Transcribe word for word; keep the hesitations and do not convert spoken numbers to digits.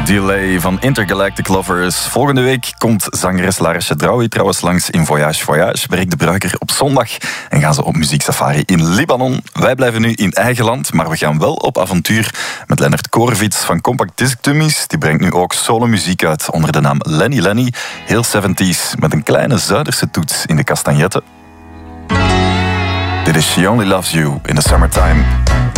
Delay van Intergalactic Lovers. Volgende week komt zangeres Lara Chedraoui trouwens langs in Voyage Voyage. Bereikt de Bruiker op zondag en gaan ze op muzieksafari in Libanon. Wij blijven nu in eigen land, maar we gaan wel op avontuur met Lennart Korevits van Compact Disc Dummies. Die brengt nu ook solo-muziek uit onder de naam Lenny Lenny. Heel zeventies, met een kleine Zuiderse toets in de castagnetten. Dit is She Only Loves You in the Summertime.